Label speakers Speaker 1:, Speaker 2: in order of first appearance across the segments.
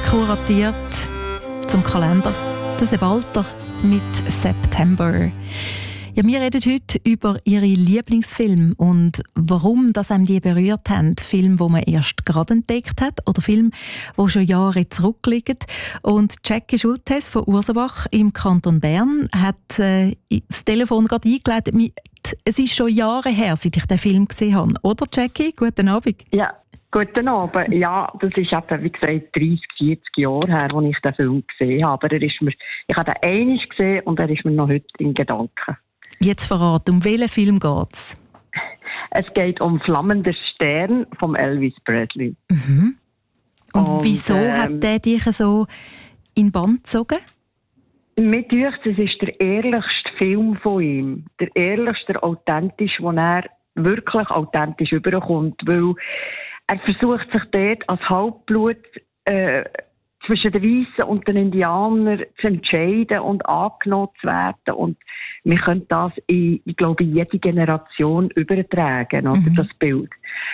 Speaker 1: kuratiert zum Kalender. Das Alter mit September. Ja, wir reden heute über Ihre Lieblingsfilme und warum das einem die berührt haben. Filme, die man erst gerade entdeckt hat oder Filme, die schon Jahre zurückliegen. Und Jackie Schultes von Ursabach im Kanton Bern hat das Telefon gerade eingeleitet mit «Es ist schon Jahre her, seit ich den Film gesehen habe». Oder, Jackie? Guten Abend.
Speaker 2: Ja, guten Abend. Ja, das ist etwa, wie gesagt, 30, 40 Jahre her, als ich den Film gesehen habe. Aber ich habe den einmal gesehen und er ist mir noch heute in Gedanken.
Speaker 1: Jetzt verraten, um welchen Film geht es?
Speaker 2: Es geht um «Flammender Stern» von Elvis Presley.
Speaker 1: Mhm. Und wieso hat der dich so in den Bann gezogen?
Speaker 2: Mir dünkt, es ist der ehrlichste Film von ihm. Der ehrlichste, der authentisch, wo er wirklich authentisch überkommt. Weil er versucht sich dort als Halbblut zwischen den Weißen und den Indianern zu entscheiden und angenommen zu werden. Und wir können das ich glaube, in jede Generation übertragen, oder, das Bild.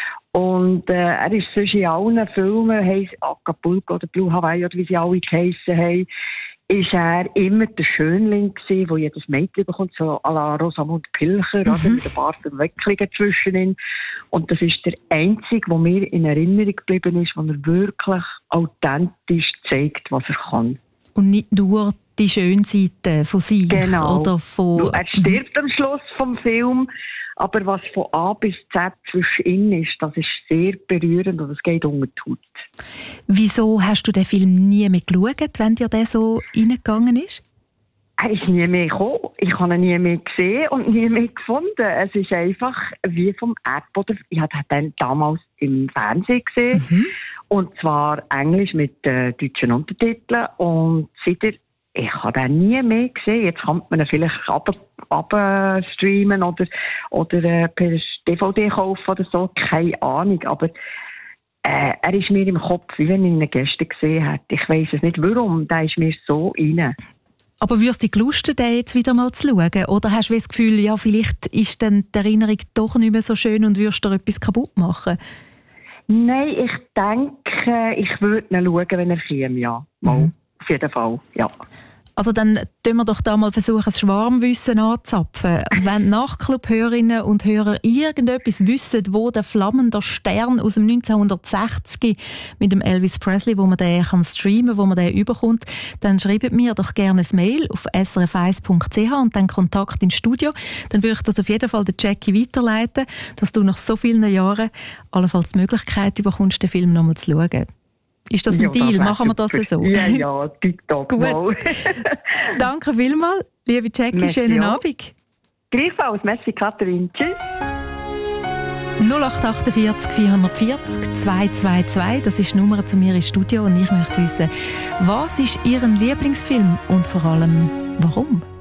Speaker 2: Und er ist sonst in allen Filmen, heisst Acapulco oder Blue Hawaii oder wie sie alle geheissen haben, ist er immer der Schönling gewesen, der jedes Mädchen bekommt, so à la Rosamund Pilcher, also mit ein paar Verwicklungen zwischen ihnen. Und das ist der einzige, der mir in Erinnerung geblieben ist, wo er wirklich authentisch zeigt, was er kann.
Speaker 1: Und nicht nur die schöne Seite von sich.
Speaker 2: Genau.
Speaker 1: Oder von
Speaker 2: Er stirbt am Schluss vom Film, aber was von A bis Z zwischen ihnen ist, das ist sehr berührend und es geht unter die Haut.
Speaker 1: Wieso hast du den Film nie mehr geschaut, wenn dir der so reingegangen ist?
Speaker 2: Er ist nie mehr gekommen. Ich habe ihn nie mehr gesehen und nie mehr gefunden. Es ist einfach wie vom Erdboden. Ich habe den damals im Fernsehen gesehen. Und zwar Englisch mit deutschen Untertiteln. Und seitdem, ich habe den nie mehr gesehen. Jetzt kann man ihn vielleicht abstreamen oder per DVD kaufen oder so. Keine Ahnung. Aber er ist mir im Kopf, wie wenn ich ihn gestern gesehen hätte. Ich weiss es nicht warum. Der ist mir so rein. Aber würdest du dich lusten, den jetzt wieder mal zu schauen? Oder hast du das Gefühl, ja, vielleicht ist dann die Erinnerung doch nicht mehr so schön und würdest du etwas kaputt machen? Nein, ich denke, ich würde ihn schauen, wenn er käme, ja. Mal. Auf jeden Fall, ja. Also dann tun wir doch da mal versuchen, das Schwarmwissen anzuzapfen. Wenn die Nachtclub-Hörerinnen und Hörer irgendetwas wissen, wo der flammende Stern aus dem 1960 mit dem Elvis Presley, wo man den kann streamen, wo man den überkommt, dann schreibt mir doch gerne ein Mail auf srf1.ch und dann Kontakt ins Studio. Dann würde ich das auf jeden Fall der Jackie weiterleiten, dass du nach so vielen Jahren allenfalls die Möglichkeit bekommst, den Film nochmal zu schauen. Ist das ein Deal? Machen wir das so? Ja, tipptopp. Gut. Danke vielmals, liebe Jackie. Merci, schönen Abend. Gleichfalls. Merci, Katrin. Tschüss.
Speaker 1: 0848 440 222, das ist die Nummer zu mir ins Studio und ich möchte wissen, was ist Ihr Lieblingsfilm und vor allem, warum?